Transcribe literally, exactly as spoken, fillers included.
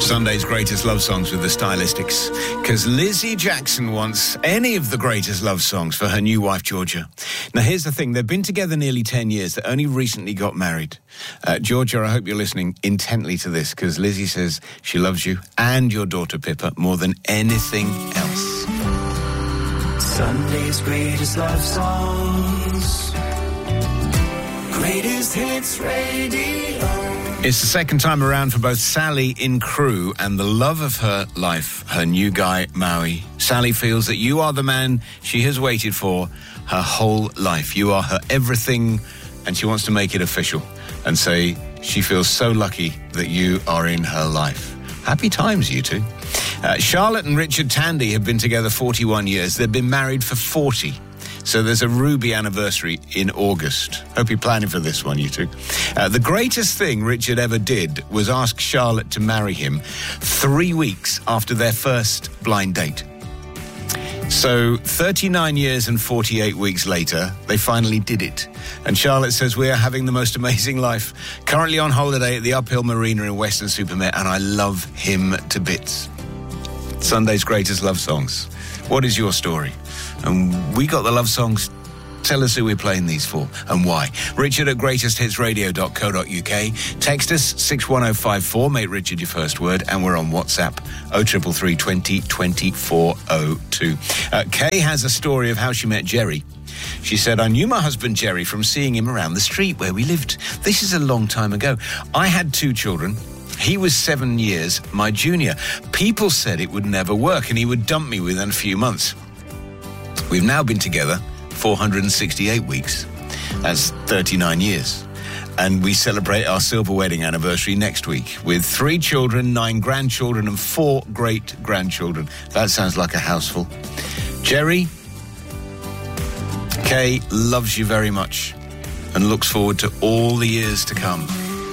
Sunday's greatest love songs with the Stylistics, because Lizzie Jackson wants any of the greatest love songs for her new wife, Georgia. Now, here's the thing. They've been together nearly ten years. They only recently got married. Uh, Georgia, I hope you're listening intently to this, because Lizzie says she loves you and your daughter, Pippa, more than anything else. Sunday's greatest love songs. Greatest hits radio. It's the second time around for both Sally in Crewe and the love of her life, her new guy, Maui. Sally feels that you are the man she has waited for her whole life. You are her everything, and she wants to make it official and say she feels so lucky that you are in her life. Happy times, you two. Uh, Charlotte and Richard Tandy have been together forty-one years. They've been married for forty. So there's a ruby anniversary in August. Hope you're planning for this one, you two. Uh, the greatest thing Richard ever did was ask Charlotte to marry him three weeks after their first blind date. So thirty-nine years and forty-eight weeks later, they finally did it. And Charlotte says, we are having the most amazing life. Currently on holiday at the Uphill Marina in Weston-super-Mare, and I love him to bits. Sunday's greatest love songs. What is your story? And we got the love songs. Tell us who we're playing these for and why. Richard at greatest hits radio dot co dot uk. Text us six one oh five four. Make Richard your first word. And we're on WhatsApp oh three three three, twenty, twenty-four oh two. Uh, Kay has a story of how she met Jerry. She said, I knew my husband Jerry from seeing him around the street where we lived. This is a long time ago. I had two children. He was seven years my junior. People said it would never work and he would dump me within a few months. We've now been together four hundred sixty-eight weeks. That's thirty-nine years. And we celebrate our silver wedding anniversary next week with three children, nine grandchildren, and four great-grandchildren. That sounds like a houseful. Jerry, Kay loves you very much and looks forward to all the years to come.